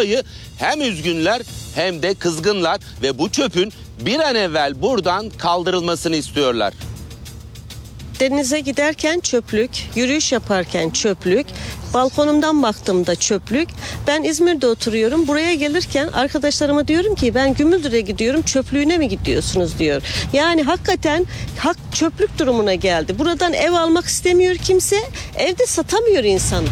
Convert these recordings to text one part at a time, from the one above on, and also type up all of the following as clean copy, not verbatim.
dolayı hem üzgünler hem de kızgınlar ve bu çöpün bir an evvel buradan kaldırılmasını istiyorlar. Denize giderken çöplük, yürüyüş yaparken çöplük, balkonumdan baktığımda çöplük. Ben İzmir'de oturuyorum. Buraya gelirken arkadaşlarıma diyorum ki ben Gümüldür'e gidiyorum, çöplüğüne mi gidiyorsunuz diyor. Yani hakikaten çöplük durumuna geldi. Buradan ev almak istemiyor kimse, evde satamıyor insan.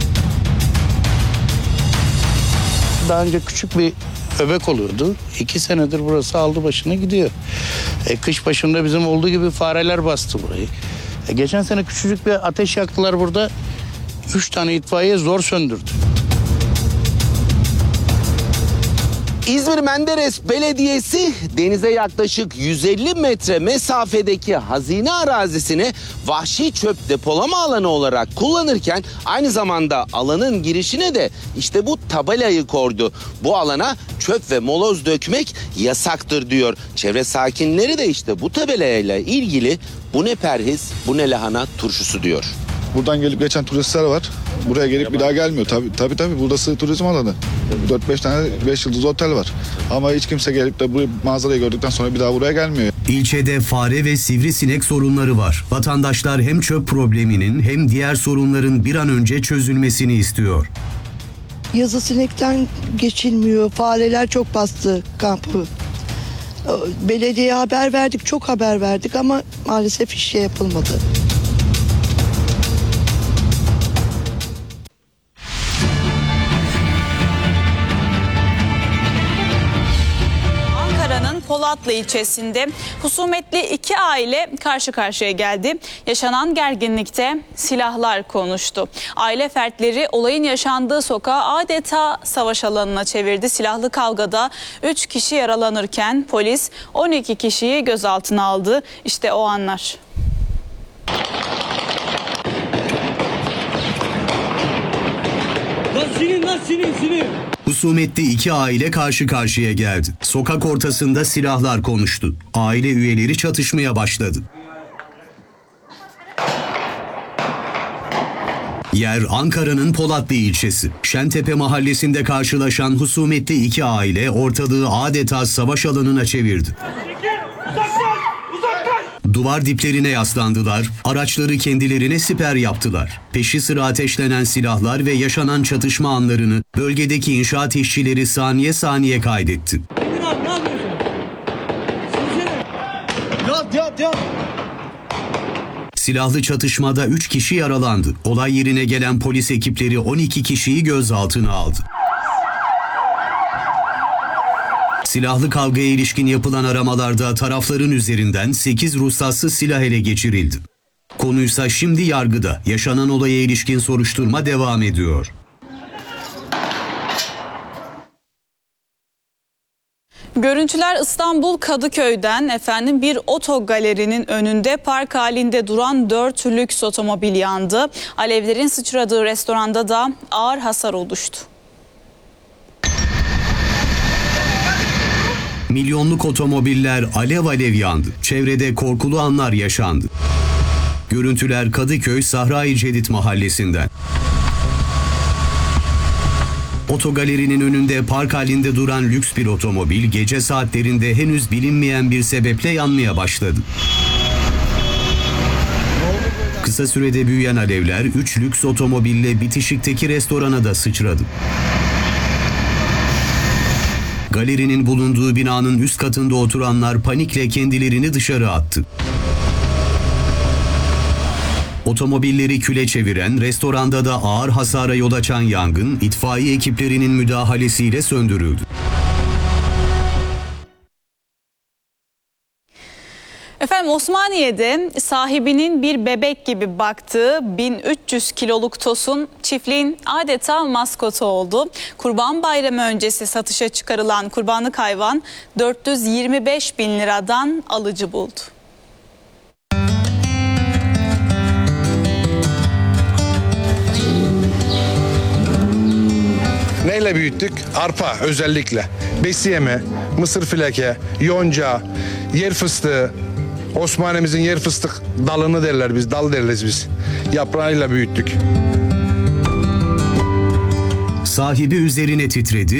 Daha önce küçük bir öbek oluyordu. 2 senedir burası aldı başını gidiyor. Kış başında bizim olduğu gibi fareler bastı burayı. Geçen sene küçücük bir ateş yaktılar burada. 3 tane itfaiye zor söndürdü. İzmir Menderes Belediyesi denize yaklaşık 150 metre mesafedeki hazine arazisini vahşi çöp depolama alanı olarak kullanırken aynı zamanda alanın girişine de işte bu tabelayı koydu. Bu alana çöp ve moloz dökmek yasaktır diyor. Çevre sakinleri de işte bu tabelayla ilgili bu ne perhiz, bu ne lahana turşusu diyor. Buradan gelip geçen turistler var. Buraya gelip bir daha gelmiyor. Tabii. Burası turizm alanı. 4-5 tane 5 yıldız otel var. Ama hiç kimse gelip de bu manzarayı gördükten sonra bir daha buraya gelmiyor. İlçede fare ve sivrisinek sorunları var. Vatandaşlar hem çöp probleminin hem diğer sorunların bir an önce çözülmesini istiyor. Yazı sinekten geçilmiyor. Fareler çok bastı kampı. Belediyeye haber verdik, çok haber verdik ama maalesef hiç şey yapılmadı. Polatlı ilçesinde husumetli 2 aile karşı karşıya geldi. Yaşanan gerginlikte silahlar konuştu. Aile fertleri olayın yaşandığı sokağı adeta savaş alanına çevirdi. Silahlı kavgada 3 kişi yaralanırken polis 12 kişiyi gözaltına aldı. İşte o anlar. Sinin. Husumetli 2 aile karşı karşıya geldi. Sokak ortasında silahlar konuştu. Aile üyeleri çatışmaya başladı. Yer Ankara'nın Polatlı ilçesi. Şentepe mahallesinde karşılaşan husumetli 2 aile ortalığı adeta savaş alanına çevirdi. Duvar diplerine yaslandılar, araçları kendilerine siper yaptılar. Peşi sıra ateşlenen silahlar ve yaşanan çatışma anlarını bölgedeki inşaat işçileri saniye saniye kaydetti. Yat. Silahlı çatışmada 3 kişi yaralandı. Olay yerine gelen polis ekipleri 12 kişiyi gözaltına aldı. Silahlı kavgaya ilişkin yapılan aramalarda tarafların üzerinden 8 ruhsatsız silah ele geçirildi. Konuysa şimdi yargıda. Yaşanan olaya ilişkin soruşturma devam ediyor. Görüntüler İstanbul Kadıköy'den bir otogalerinin önünde park halinde duran 4 lüks otomobil yandı. Alevlerin sıçradığı restoranda da ağır hasar oluştu. Milyonluk otomobiller alev alev yandı. Çevrede korkulu anlar yaşandı. Görüntüler Kadıköy Sahra-i Cedid mahallesinden. Otogalerinin önünde park halinde duran lüks bir otomobil gece saatlerinde henüz bilinmeyen bir sebeple yanmaya başladı. Kısa sürede büyüyen alevler 3 lüks otomobille bitişikteki restorana da sıçradı. Galerinin bulunduğu binanın üst katında oturanlar panikle kendilerini dışarı attı. Otomobilleri küle çeviren, restoranda da ağır hasara yol açan yangın itfaiye ekiplerinin müdahalesiyle söndürüldü. Osmaniye'de sahibinin bir bebek gibi baktığı 1300 kiloluk Tosun çiftliğin adeta maskotu oldu. Kurban Bayramı öncesi satışa çıkarılan kurbanlık hayvan 425 bin liradan alıcı buldu. Neyle büyüttük? Arpa özellikle. Besiyeme, mısır fileke, yonca, yer fıstığı. Osmaniye'mizin yer fıstık dalını derler biz, dal derleriz biz. Yaprağıyla büyüttük. Sahibi üzerine titredi.